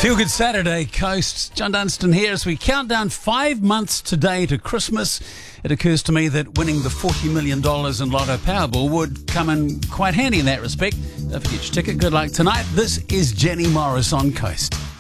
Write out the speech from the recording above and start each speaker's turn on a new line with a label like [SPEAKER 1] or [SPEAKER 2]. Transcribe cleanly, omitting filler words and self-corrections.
[SPEAKER 1] Feel Good Saturday, Coast. John Dunstan here as we count down 5 months today to Christmas. It occurs to me that winning the $40 million in Lotto Powerball would come in quite handy in that respect. Don't forget your ticket. Good luck tonight. This is Jenny Morris on Coast.